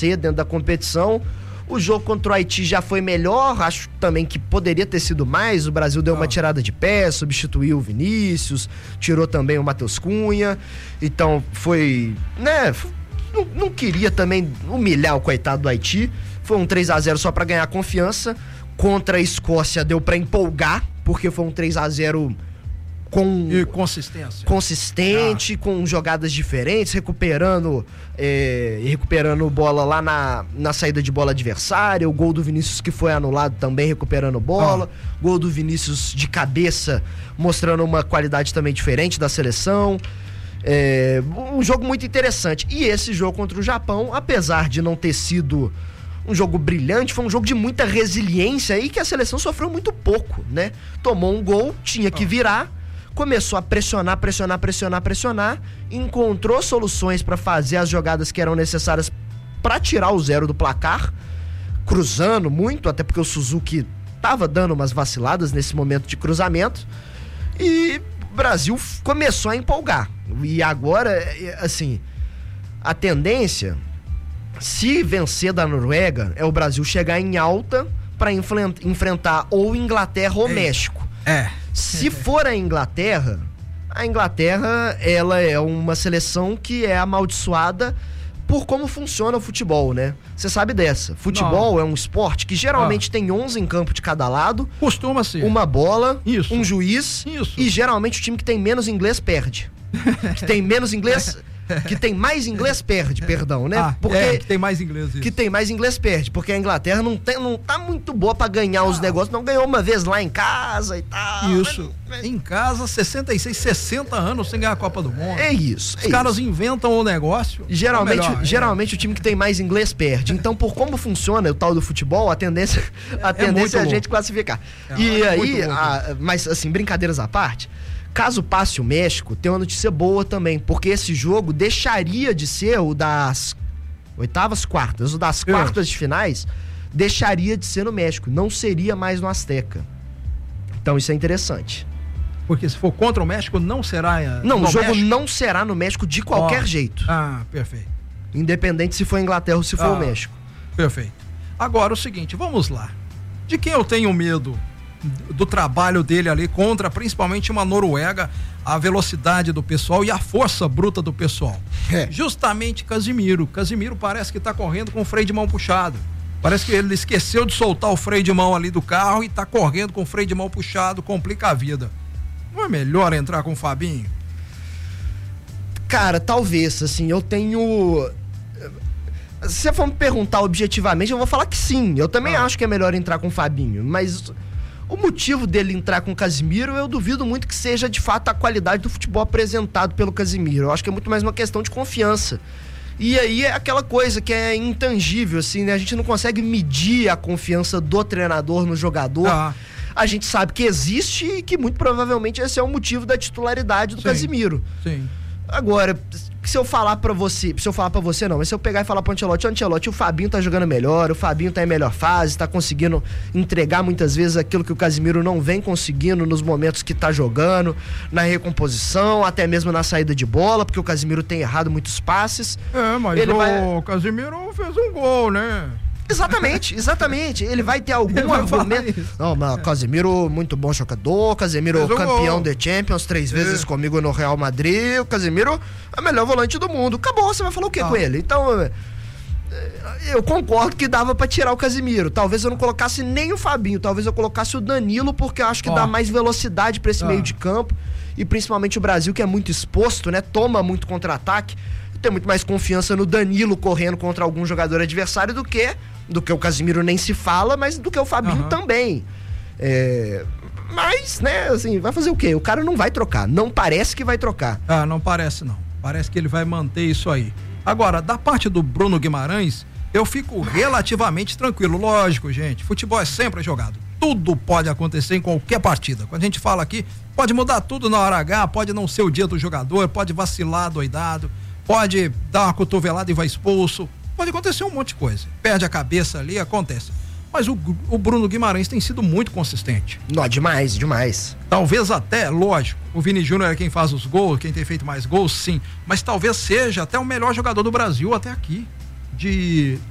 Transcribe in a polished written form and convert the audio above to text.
vencer dentro da competição. O jogo contra o Haiti já foi melhor, acho também que poderia ter sido mais. O Brasil deu uma tirada de pé, substituiu o Vinícius, tirou também o Matheus Cunha. Então foi, né, não queria também humilhar o coitado do Haiti. Foi um 3-0 só pra ganhar confiança. Contra a Escócia deu pra empolgar, porque foi um 3-0 com consistente, com jogadas diferentes, recuperando bola lá na saída de bola adversária. O gol do Vinícius que foi anulado também recuperando bola. Gol do Vinícius de cabeça, mostrando uma qualidade também diferente da seleção. Um jogo muito interessante. E esse jogo contra o Japão, apesar de não ter sido um jogo brilhante, foi um jogo de muita resiliência e que a seleção sofreu muito pouco, né? Tomou um gol, tinha que virar, começou a pressionar, encontrou soluções para fazer as jogadas que eram necessárias para tirar o 0 do placar, cruzando muito, até porque o Suzuki estava dando umas vaciladas nesse momento de cruzamento, e o Brasil começou a empolgar. E agora, assim, a tendência, se vencer da Noruega, é o Brasil chegar em alta para enfrentar ou Inglaterra ou México. Se for a Inglaterra, ela é uma seleção que é amaldiçoada por como funciona o futebol, né? Você sabe dessa. Futebol é um esporte que geralmente tem 11 em campo de cada lado. Costuma ser. Uma bola, Isso. um juiz. Isso. E geralmente o time que tem menos inglês perde. Que tem menos inglês... Que tem mais inglês perde, perdão, né? Porque que tem mais inglês. Isso. Que tem mais inglês perde, porque a Inglaterra não tá muito boa pra ganhar os negócios, não ganhou uma vez lá em casa e tal. Isso. Em casa, 66, 60 anos sem ganhar a Copa do Mundo. É isso. Os caras inventam o negócio. Geralmente o time que tem mais inglês perde. Então, por como funciona o tal do futebol, a tendência é a gente classificar. E aí, mas assim, brincadeiras à parte, caso passe o México, tem uma notícia boa também, porque esse jogo deixaria de ser o das quartas. O das quartas de finais deixaria de ser no México, não seria mais no Azteca. Então isso é interessante. Porque se for contra o México, não será Não, no o jogo México? Não será no México de qualquer jeito. Perfeito. Independente se for Inglaterra ou se for o México. Perfeito. Agora o seguinte, vamos lá. De quem eu tenho medo? Do trabalho dele ali contra principalmente uma Noruega, a velocidade do pessoal e a força bruta do pessoal. Justamente Casimiro parece que tá correndo com o freio de mão puxado, parece que ele esqueceu de soltar o freio de mão ali do carro e tá correndo com o freio de mão puxado, complica a vida. Não é melhor entrar com o Fabinho? Cara, talvez, assim, eu tenho... Se você for me perguntar objetivamente, eu vou falar que sim, eu também acho que é melhor entrar com o Fabinho, mas... O motivo dele entrar com o Casimiro, eu duvido muito que seja de fato a qualidade do futebol apresentado pelo Casimiro. Eu acho que é muito mais uma questão de confiança. E aí é aquela coisa que é intangível, assim, né? A gente não consegue medir a confiança do treinador no jogador. A gente sabe que existe e que muito provavelmente esse é o motivo da titularidade do Casimiro. Sim. Agora, se eu pegar e falar pro Ancelotti, o Fabinho tá jogando melhor, o Fabinho tá em melhor fase, tá conseguindo entregar muitas vezes aquilo que o Casimiro não vem conseguindo nos momentos que tá jogando, na recomposição, até mesmo na saída de bola, porque o Casimiro tem errado muitos passes. Mas o Casimiro fez um gol, né? Exatamente. Ele vai ter algum argumento. Não, mas Casemiro, muito bom jogador. Casemiro, campeão de Champions 3 vezes comigo no Real Madrid. O Casemiro é o melhor volante do mundo. Acabou, você vai falar o que com ele? Então, eu concordo que dava pra tirar o Casemiro. Talvez eu não colocasse nem o Fabinho, talvez eu colocasse o Danilo, porque eu acho que dá mais velocidade pra esse meio de campo. E principalmente o Brasil, que é muito exposto, né? Toma muito contra-ataque. Tem muito mais confiança no Danilo correndo contra algum jogador adversário do que o Casimiro, nem se fala, mas do que o Fabinho também. Mas, né, assim, vai fazer o quê? O cara não vai trocar, não parece que vai trocar. Não parece não, parece que ele vai manter isso aí. Agora, da parte do Bruno Guimarães, eu fico relativamente tranquilo. Lógico, gente, futebol é sempre jogado, tudo pode acontecer em qualquer partida. Quando a gente fala aqui, pode mudar tudo na hora H, pode não ser o dia do jogador, pode vacilar doidado, pode dar uma cotovelada e vai expulso, pode acontecer um monte de coisa, perde a cabeça ali, acontece. Mas o Bruno Guimarães tem sido muito consistente. Não, demais. Talvez até, lógico, o Vini Júnior é quem faz os gols, quem tem feito mais gols, sim, mas talvez seja até o melhor jogador do Brasil até aqui,